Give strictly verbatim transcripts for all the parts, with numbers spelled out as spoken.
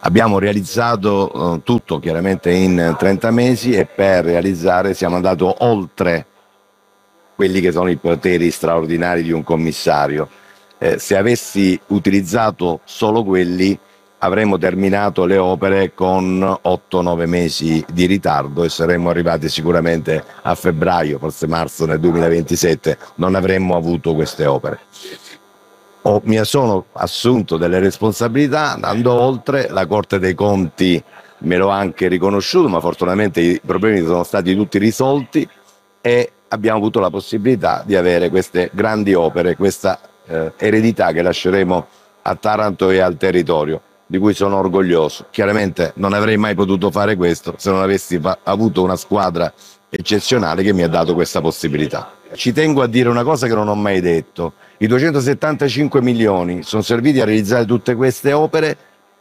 Abbiamo realizzato eh, tutto chiaramente in trenta mesi e per realizzare siamo andati oltre quelli che sono i poteri straordinari di un commissario. Eh, se avessi utilizzato solo quelli avremmo terminato le opere con otto nove mesi di ritardo e saremmo arrivati sicuramente a febbraio, forse marzo nel duemilaventisette, non avremmo avuto queste opere. Ho, mi sono assunto delle responsabilità andando oltre, la Corte dei Conti me l'ho anche riconosciuto, ma fortunatamente i problemi sono stati tutti risolti e abbiamo avuto la possibilità di avere queste grandi opere, questa eh, eredità che lasceremo a Taranto e al territorio, di cui sono orgoglioso. Chiaramente non avrei mai potuto fare questo se non avessi avuto una squadra eccezionale che mi ha dato questa possibilità. Ci tengo a dire una cosa che non ho mai detto: i duecentosettantacinque milioni sono serviti a realizzare tutte queste opere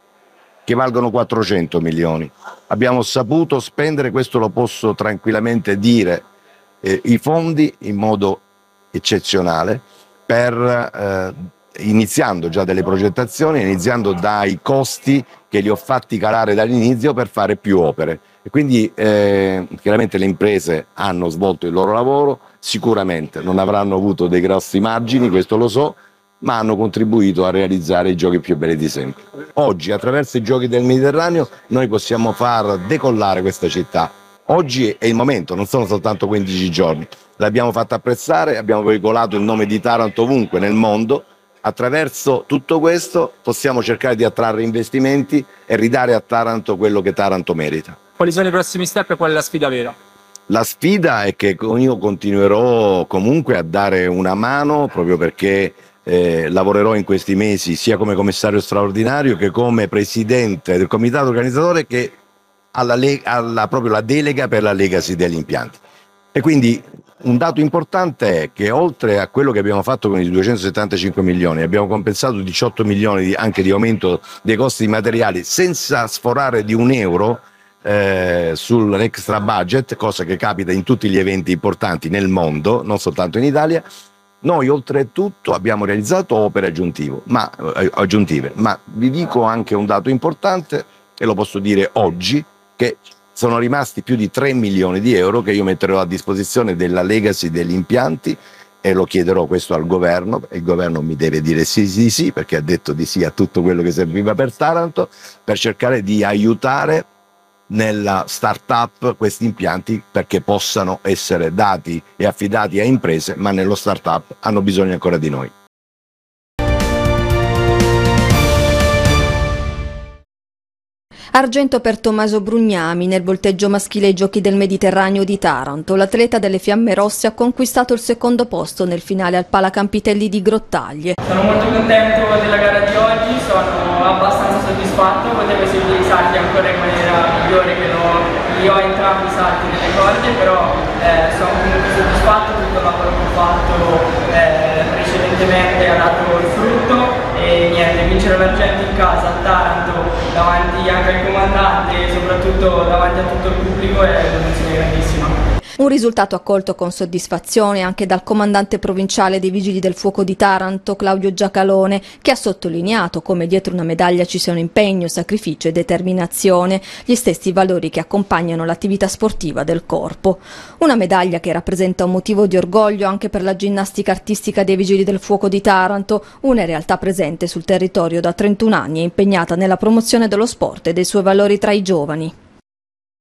che valgono quattrocento milioni. Abbiamo saputo spendere, questo lo posso tranquillamente dire, eh, i fondi in modo eccezionale, per eh, iniziando già delle progettazioni, iniziando dai costi che li ho fatti calare dall'inizio per fare più opere. E quindi eh, chiaramente le imprese hanno svolto il loro lavoro, sicuramente non avranno avuto dei grossi margini, questo lo so, ma hanno contribuito a realizzare i giochi più belli di sempre. Oggi, attraverso i giochi del Mediterraneo, noi possiamo far decollare questa città. Oggi è il momento, non sono soltanto quindici giorni. L'abbiamo fatta apprezzare, abbiamo veicolato il nome di Taranto ovunque nel mondo. Attraverso tutto questo possiamo cercare di attrarre investimenti e ridare a Taranto quello che Taranto merita. Quali sono i prossimi step e qual è la sfida vera? La sfida è che io continuerò comunque a dare una mano, proprio perché eh, lavorerò in questi mesi sia come commissario straordinario che come presidente del comitato organizzatore, che ha la, alla, proprio la delega per la legacy degli impianti. E quindi un dato importante è che oltre a quello che abbiamo fatto con i duecentosettantacinque milioni, abbiamo compensato diciotto milioni di, anche di aumento dei costi di materiali senza sforare di un euro eh, sull'extra budget, cosa che capita in tutti gli eventi importanti nel mondo, non soltanto in Italia. Noi oltretutto abbiamo realizzato opere aggiuntive, ma, eh, aggiuntive, ma vi dico anche un dato importante, e lo posso dire oggi, che sono rimasti più di tre milioni di euro che io metterò a disposizione della legacy degli impianti, e lo chiederò questo al governo, e il governo mi deve dire sì sì sì, perché ha detto di sì a tutto quello che serviva per Taranto, per cercare di aiutare nella start-up questi impianti perché possano essere dati e affidati a imprese, ma nello start-up hanno bisogno ancora di noi. Argento per Tommaso Brugnami nel volteggio maschile ai Giochi del Mediterraneo di Taranto. L'atleta delle Fiamme Rosse ha conquistato il secondo posto nel finale al Palacampitelli di Grottaglie. Sono molto contento della gara di oggi, sono abbastanza soddisfatto, potevo eseguire i salti ancora in maniera migliore, che li ho entrambi i salti delle corde, però eh, sono comunque soddisfatto, tutto il lavoro che ho fatto eh, precedentemente ha dato il frutto. E niente, vincere l'argento in casa a Taranto davanti anche al comandante e soprattutto davanti a tutto il pubblico è un'emozione grandissima. Un risultato accolto con soddisfazione anche dal comandante provinciale dei Vigili del Fuoco di Taranto, Claudio Giacalone, che ha sottolineato come dietro una medaglia ci siano impegno, sacrificio e determinazione, gli stessi valori che accompagnano l'attività sportiva del corpo. Una medaglia che rappresenta un motivo di orgoglio anche per la ginnastica artistica dei Vigili del Fuoco di Taranto, una realtà presente sul territorio da trentuno anni e impegnata nella promozione dello sport e dei suoi valori tra i giovani.